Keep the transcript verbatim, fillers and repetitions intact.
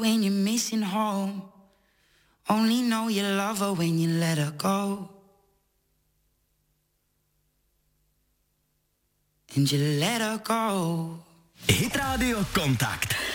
when you're missing home. Only know you love her when you let her go. And you let her go. Hit Radio Kontakt.